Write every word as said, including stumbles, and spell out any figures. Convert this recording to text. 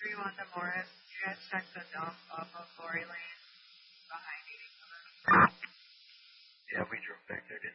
three one to Morris. You guys check the dump off of Glory Lane behind each other. Yeah, we drove back there.